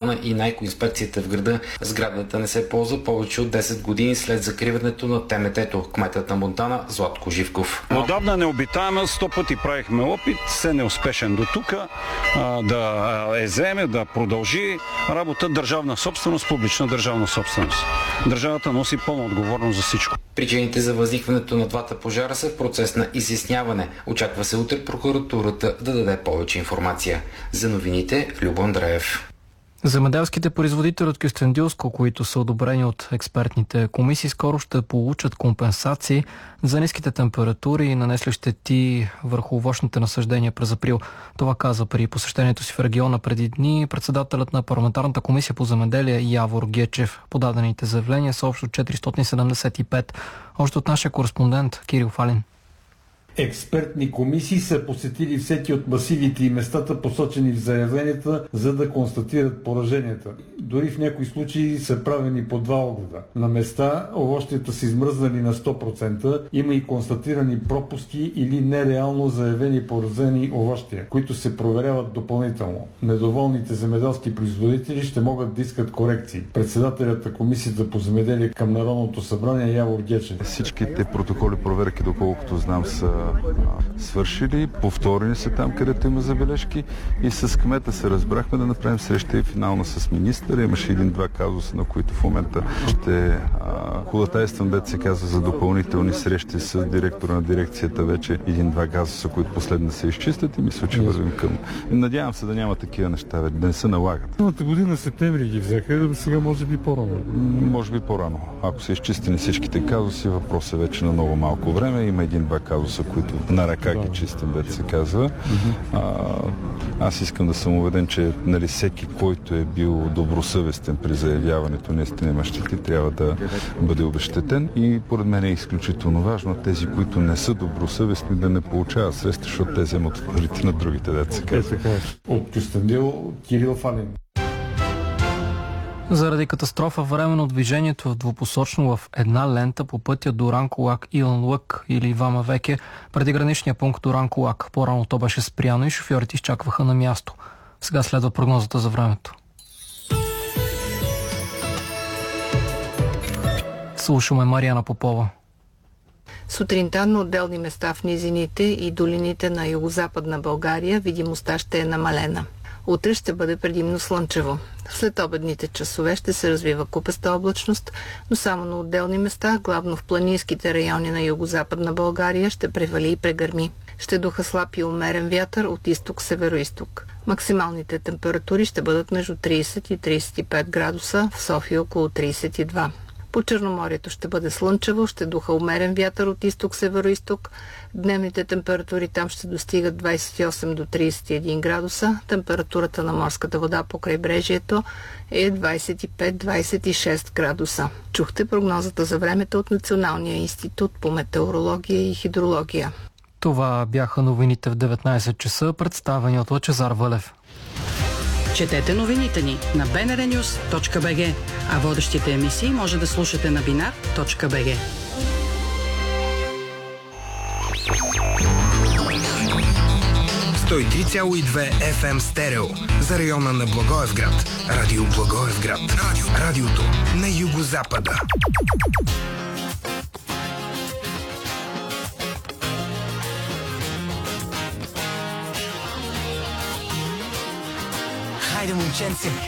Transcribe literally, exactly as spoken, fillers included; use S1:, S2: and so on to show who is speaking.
S1: региона и на екоинспекцията в града, сградата не се ползва повече от десет години след закриването на ТМТ-то. Кметът на Монтана Златко Живков.
S2: Отдавна необитаема, сто пъти правихме опит, все неуспешен до тук, да е вземе, да продължи работа държавна собственост, публична държавна собственост. Държавата носи пълна отговорност за всичко.
S1: Причините за възникването на двата пожара са в процес на изясняване. Очаква се утре прокуратурата да даде повече информация. За новините Любо Андреев.
S3: Земеделските производители от Кюстендилско, които са одобрени от експертните комисии, скоро ще получат компенсации за ниските температури и нанесли щети върху овощните насаждения през април. Това каза при посещението си в региона преди дни председателят на парламентарната комисия по земеделие Явор Гечев. Подадените заявления са общо четиристотин седемдесет и пет. Още от нашия кореспондент Кирил Фалин.
S4: Експертни комисии са посетили всеки от масивите и местата, посочени в заявленията, за да констатират пораженията. Дори в някои случаи са правени по два огледа. На места овощията са измръзнали на сто процента, има и констатирани пропуски или нереално заявени поразени овощия, които се проверяват допълнително. Недоволните земеделски производители ще могат да искат корекции. Председателят на комисията по земеделие към Народното събрание Явор Гечев.
S5: Всичките протоколи проверки, доколкото знам, са свършили, повторени са там, където има забележки и с кмета се разбрахме да направим среща и финална с министъра. Имаше един-два казуса, на които в момента ще ходатайствам, дето се казва, за допълнителни срещи с директора на дирекцията, вече един-два казуса, които последно се изчистят и мисля, че вървим към. Надявам се да няма такива неща, да не се налагат.
S4: Миналата година септември ги взеха, сега може би по-рано.
S5: Може би по-рано. Ако са изчистени всичките казуси, въпрос е вече на много малко време. Има един-два казуса, които на ръка ги чистим, вече се казва. А, аз искам да съм убеден, че нали, всеки, който е бил добросъвестен при заявяването, наистина има щети, трябва да бъде обезщетен и поред мен е изключително важно тези, които не са добросъвестни, да не получават средства, защото те вземат от парите на другите, деца се казва.
S4: От Кюстендил Кирил Фалин.
S3: Заради катастрофа временно движението в двупосочно в една лента по пътя до Ранкулак Илън Лък или Вама Веке преди граничния пункт до Ранкулак. По-рано то беше спряно и шофьорите изчакваха на място. Сега следва прогнозата за времето. Слушаме Мариана Попова.
S6: Сутринта на отделни места в низините и долините на югозападна България видимостта ще е намалена. Утре ще бъде предимно слънчево. След обедните часове ще се развива купеста облачност, но само на отделни места, главно в планинските райони на югозападна България, ще превали и прегърми. Ще духа слаб и умерен вятър от изток-североизток. Максималните температури ще бъдат между трийсет и трийсет и пет градуса, в София около трийсет и два. По Черноморието ще бъде слънчево, ще духа умерен вятър от изток-североизток. Дневните температури там ще достигат двайсет и осем до трийсет и един градуса. Температурата на морската вода по крайбрежието е двайсет и пет до двайсет и шест градуса. Чухте прогнозата за времето от Националния институт по метеорология и хидрология.
S3: Това бяха новините в деветнайсет часа, представени от Лъчезар Вълев.
S7: Четете новините ни на би ен ар нюз точка би джи, а водещите емисии може да слушате на бинар точка би джи.
S8: сто и три цяло и две еф ем стерео за района на Благоевград. Радио Благоевград. Радио. Радиото на югозапада.
S9: Хайде, момченце,